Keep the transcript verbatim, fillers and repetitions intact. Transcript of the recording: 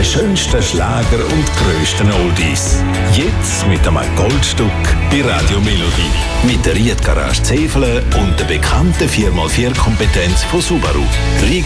schönsten Schlager und grössten Oldies. Jetzt mit einem Goldstück bei Radio Melodie. Mit der Riedgarage Zefele und der bekannten vier mal vier Kompetenz von Subaru.